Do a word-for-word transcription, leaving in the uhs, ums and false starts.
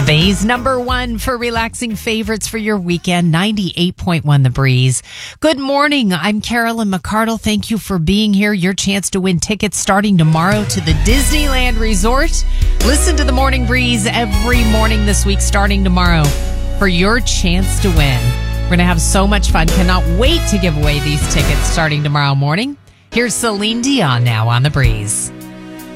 The Bay's number one for relaxing favorites for your weekend, ninety-eight point one The Breeze. Good morning. I'm Carolyn McCardle. Thank you for being here. Your chance to win tickets starting tomorrow to the Disneyland Resort. Listen to the Morning Breeze every morning this week starting tomorrow for your chance to win. We're going to have so much fun. Cannot wait to give away these tickets starting tomorrow morning. Here's Celine Dion now on The Breeze.